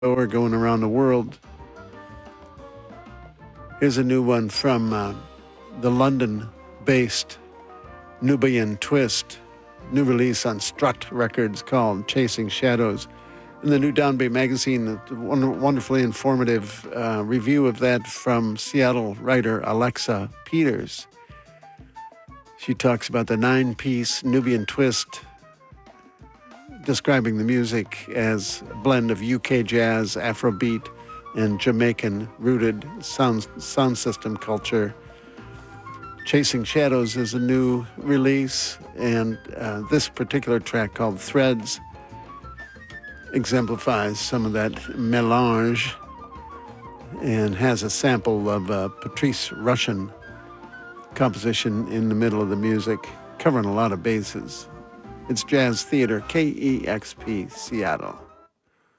or going around the world. Here's a new one from the London-based Nubian Twist, new release on Strut Records called Chasing Shadows. In the new Downbeat magazine, a wonderfully informative review of that from Seattle writer Alexa Peters. She talks about the 9-piece Nubian Twist, describing the music as a blend of UK jazz, Afrobeat, and Jamaican-rooted sound system culture. Chasing Shadows is a new release, and this particular track called Threads exemplifies some of that melange and has a sample of Patrice Rushen composition in the middle of the music, covering a lot of bases. It's Jazz Theater, KEXP, Seattle.